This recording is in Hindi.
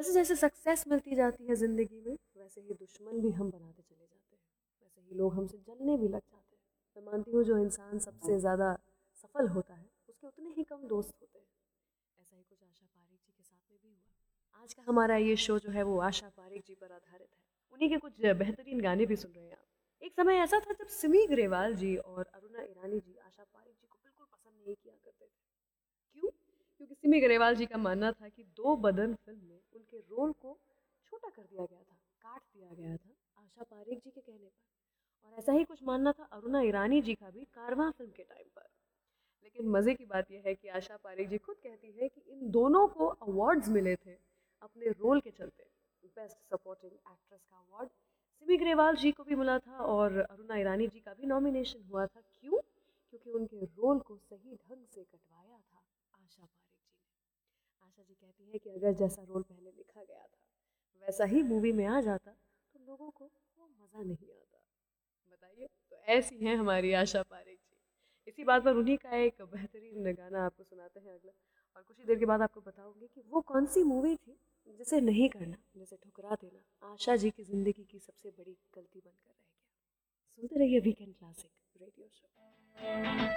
जैसे जैसे सक्सेस मिलती जाती है ज़िंदगी में, वैसे ही दुश्मन भी हम बनाते चले जाते हैं, वैसे ही लोग हमसे जलने भी लग जाते हैं। मैं मानती हूँ जो इंसान सबसे ज़्यादा सफल होता है उसके उतने ही कम दोस्त होते हैं। ऐसा ही कुछ आशा पारेख जी के साथ में भी हुआ। आज का हमारा ये शो जो है वो आशा पारेख जी पर आधारित है। उन्हीं के कुछ बेहतरीन गाने भी सुन रहे हैं आप। एक समय ऐसा था जब सिमी ग्रेवाल जी और अरुणा ईरानी जी आशा पारेख जी को बिल्कुल पसंद नहीं किया करते थे। क्यों? क्योंकि सिमी ग्रेवाल जी का मानना था कि दो बदन फिल्म में उनके रोल को छोटा कर दिया गया था, काट दिया गया था आशा पारेख जी के कहने पर। और ऐसा ही कुछ मानना था अरुणा ईरानी जी का भी कारवां फिल्म के टाइम पर। लेकिन मज़े की बात यह है कि आशा पारेख जी खुद कहती है कि इन दोनों को अवार्ड्स मिले थे अपने रोल के चलते। बेस्ट सपोर्टिंग एक्ट्रेस का अवार्ड सिमी ग्रेवाल जी को भी मिला था और अरुणा ईरानी जी का भी नॉमिनेशन हुआ था। क्यों? क्योंकि उनके रोल को सही ढंग से कटवाया था आशा पारेख जी ने। आशा जी कहती है कि अगर जैसा रोल पहले लिखा गया था वैसा ही मूवी में आ जाता तो लोगों को वो मज़ा नहीं आता। बताइए, तो ऐसी हैं हमारी आशा पारेख जी। इसी बात पर उन्हीं का एक बेहतरीन गाना आपको सुनाते हैं अगला। और कुछ ही देर के बाद आपको बताऊंगी कि वो कौन सी मूवी थी जिसे नहीं करना, जिसे ठुकरा देना आशा जी की जिंदगी की सबसे बड़ी गलती बनकर रह गया। सुनते रहिए वीकेंड क्लासिक रेडियो शो।